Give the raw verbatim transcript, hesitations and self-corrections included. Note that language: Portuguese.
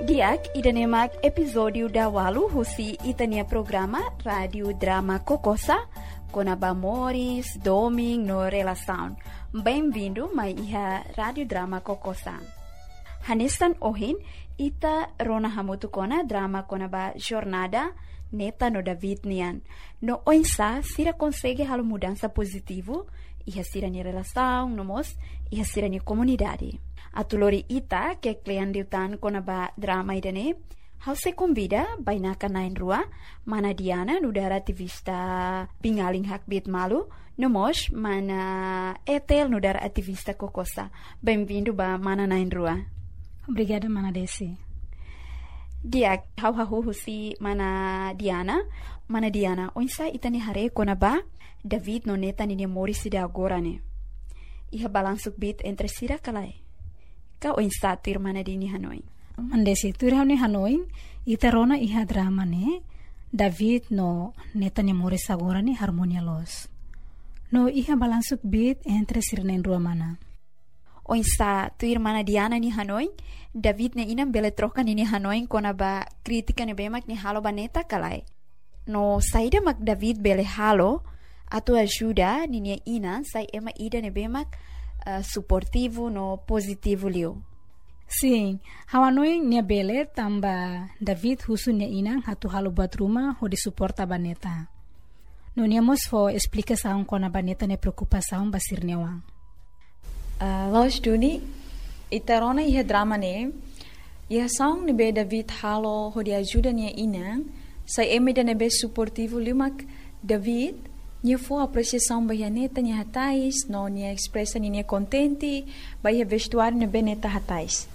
Diak idanemak episódio da Walu husi itania programa Radio Drama Kokosa com abamores, doming no relação. Bem-vindo mai iha Radio Drama Kokosa. Hanestan ohin ita rona hamutu kona drama kona ba jornada neta no David nian. No oinsa sira consegue halo mudança positivo iha sira ni relação nomos iha sira ni comunidade. A tulori ita que klian diutan kona ba drama idane hau se convida baina kanain rua mana Diana nudara ativista pingaling hakbit malu nomos mana etel nudara ativista kokosa. Bem-vindo ba mana nain rua. Obrigada, mana Desi. Dia hau hau husi mana Diana mana Diana onsa itani hare kona ba David no neta ni mori sida agora ne. Iha balansuk bit entre sira kalai. Ka onsa tir mana dini Hanoi. Mandesi tur ni Hanoi ita rona iha drama ne David no neta ni mori sagora ni harmonia los. No iha balansuk bit entre sira nen rua mana. Onsa tuir mana Diana ni Hanoi David ne inam bele troca ni Hanoi kona ba kritika ne bemak ni halo baneta kalai. No saida mak David bele halo atu ajuda ni ni ina sai ema ida ne bemak uh, suportivo no positivo liu. Sim, Hanoi ne bele tamba David husu ne ina hatu halo bat rumah ho di suporta baneta. No niamos fo explicação kona baneta ne preocupação basir newang. Uh, Los Duni, itarona iha drama ne, iha song ne be David halo ho di ajuda ne ina, sai eme da ne be suportivo limak David, nia fo apreciação ba neta nia hatais, no nia expressa nia contente, ba iha vestuário ne be neta hatais.